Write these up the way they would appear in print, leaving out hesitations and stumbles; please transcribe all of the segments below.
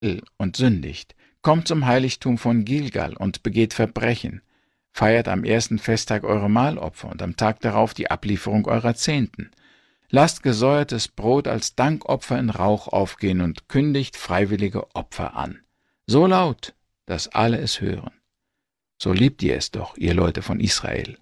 und sündigt. Kommt zum Heiligtum von Gilgal und begeht Verbrechen. Feiert am ersten Festtag eure Mahlopfer und am Tag darauf die Ablieferung eurer Zehnten. Lasst gesäuertes Brot als Dankopfer in Rauch aufgehen und kündigt freiwillige Opfer an. So laut, dass alle es hören. So liebt ihr es doch, ihr Leute von Israel.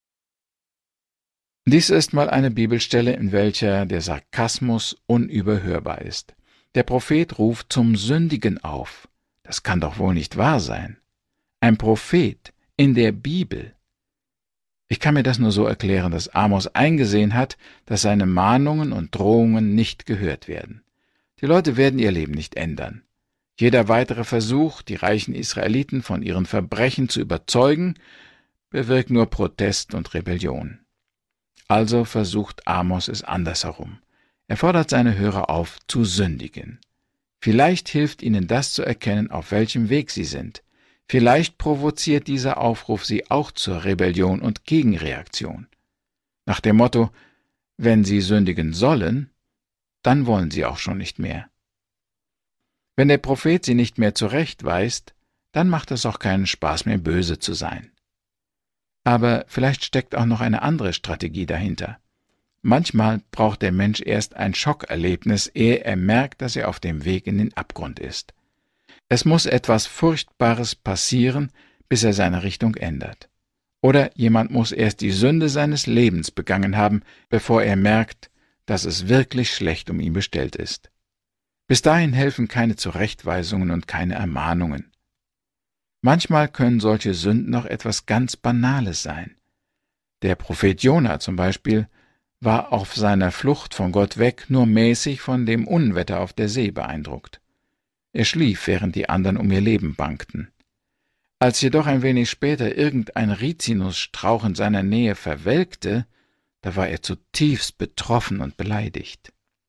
Dies ist mal eine Bibelstelle, in welcher der Sarkasmus unüberhörbar ist. Der Prophet ruft zum Sündigen auf. Das kann doch wohl nicht wahr sein. Ein Prophet in der Bibel. Ich kann mir das nur so erklären, dass Amos eingesehen hat, dass seine Mahnungen und Drohungen nicht gehört werden. Die Leute werden ihr Leben nicht ändern. Jeder weitere Versuch, die reichen Israeliten von ihren Verbrechen zu überzeugen, bewirkt nur Protest und Rebellion. Also versucht Amos es andersherum. Er fordert seine Hörer auf, zu sündigen. Vielleicht hilft ihnen das zu erkennen, auf welchem Weg sie sind. Vielleicht provoziert dieser Aufruf sie auch zur Rebellion und Gegenreaktion. Nach dem Motto, wenn sie sündigen sollen, dann wollen sie auch schon nicht mehr. Wenn der Prophet sie nicht mehr zurechtweist, dann macht es auch keinen Spaß mehr, böse zu sein. Aber vielleicht steckt auch noch eine andere Strategie dahinter. Manchmal braucht der Mensch erst ein Schockerlebnis, ehe er merkt, dass er auf dem Weg in den Abgrund ist. Es muss etwas Furchtbares passieren, bis er seine Richtung ändert. Oder jemand muss erst die Sünde seines Lebens begangen haben, bevor er merkt, dass es wirklich schlecht um ihn bestellt ist. Bis dahin helfen keine Zurechtweisungen und keine Ermahnungen. Manchmal können solche Sünden noch etwas ganz Banales sein. Der Prophet Jona zum Beispiel war auf seiner Flucht von Gott weg nur mäßig von dem Unwetter auf der See beeindruckt. Er schlief, während die anderen um ihr Leben bangten. Als jedoch ein wenig später irgendein Rizinusstrauch in seiner Nähe verwelkte, da war er zutiefst betroffen und beleidigt.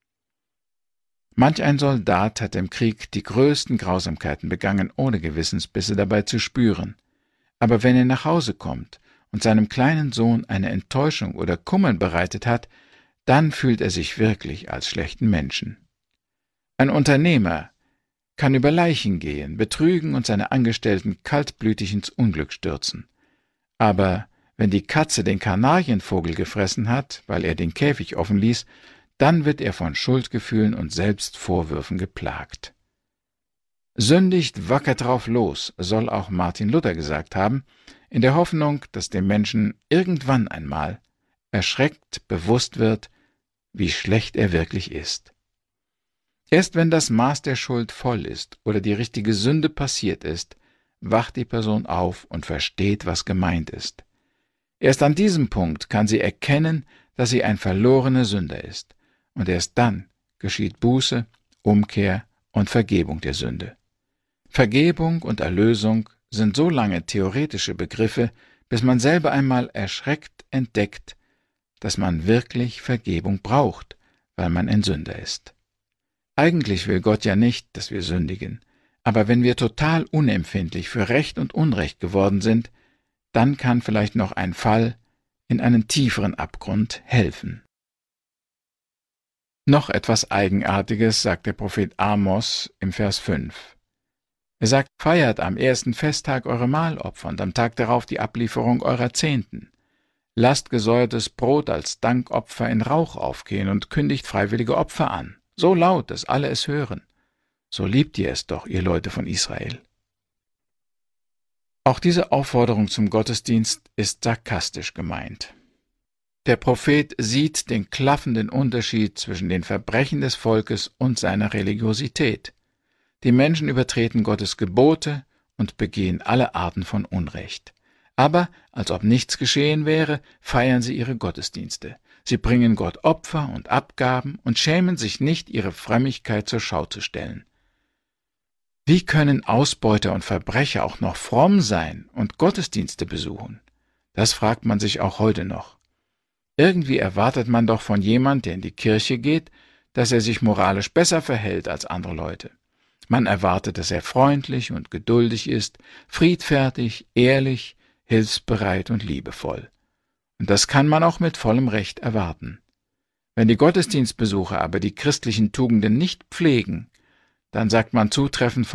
Manch ein Soldat hat im Krieg die größten Grausamkeiten begangen, ohne Gewissensbisse dabei zu spüren. Aber wenn er nach Hause kommt und seinem kleinen Sohn eine Enttäuschung oder Kummer bereitet hat, dann fühlt er sich wirklich als schlechten Menschen. Ein Unternehmer kann über Leichen gehen, betrügen und seine Angestellten kaltblütig ins Unglück stürzen. Aber wenn die Katze den Kanarienvogel gefressen hat, weil er den Käfig offen ließ, dann wird er von Schuldgefühlen und Selbstvorwürfen geplagt. Sündigt wacker drauf los, soll auch Martin Luther gesagt haben, in der Hoffnung, dass dem Menschen irgendwann einmal erschreckt bewusst wird, wie schlecht er wirklich ist. Erst wenn das Maß der Schuld voll ist oder die richtige Sünde passiert ist, wacht die Person auf und versteht, was gemeint ist. Erst an diesem Punkt kann sie erkennen, dass sie ein verlorener Sünder ist, und erst dann geschieht Buße, Umkehr und Vergebung der Sünde. Vergebung und Erlösung sind so lange theoretische Begriffe, bis man selber einmal erschreckt entdeckt, dass man wirklich Vergebung braucht, weil man ein Sünder ist. Eigentlich will Gott ja nicht, dass wir sündigen, aber wenn wir total unempfindlich für Recht und Unrecht geworden sind, dann kann vielleicht noch ein Fall in einen tieferen Abgrund helfen. Noch etwas Eigenartiges sagt der Prophet Amos im Vers 5. Er sagt, feiert am ersten Festtag eure Mahlopfer und am Tag darauf die Ablieferung eurer Zehnten. Lasst gesäuertes Brot als Dankopfer in Rauch aufgehen und kündigt freiwillige Opfer an, so laut, dass alle es hören. So liebt ihr es doch, ihr Leute von Israel. Auch diese Aufforderung zum Gottesdienst ist sarkastisch gemeint. Der Prophet sieht den klaffenden Unterschied zwischen den Verbrechen des Volkes und seiner Religiosität. Die Menschen übertreten Gottes Gebote und begehen alle Arten von Unrecht. Aber, als ob nichts geschehen wäre, feiern sie ihre Gottesdienste. Sie bringen Gott Opfer und Abgaben und schämen sich nicht, ihre Frömmigkeit zur Schau zu stellen. Wie können Ausbeuter und Verbrecher auch noch fromm sein und Gottesdienste besuchen? Das fragt man sich auch heute noch. Irgendwie erwartet man doch von jemand, der in die Kirche geht, dass er sich moralisch besser verhält als andere Leute. Man erwartet, dass er freundlich und geduldig ist, friedfertig, ehrlich, hilfsbereit und liebevoll. Und das kann man auch mit vollem Recht erwarten. Wenn die Gottesdienstbesucher aber die christlichen Tugenden nicht pflegen, dann sagt man zutreffend